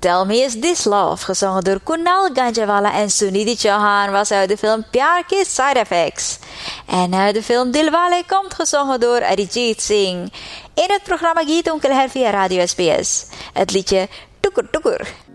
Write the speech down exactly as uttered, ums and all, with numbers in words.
Tell Me Is This Love, gezongen door Kunal Ganjawala en Sunidhi Chauhan, was uit de film Pyar Ke Side Effects. En uit de film Dilwale komt gezongen door Arijit Singh. In het programma Geet Onkel Her via Radio S B S. Het liedje Tukur Tukur.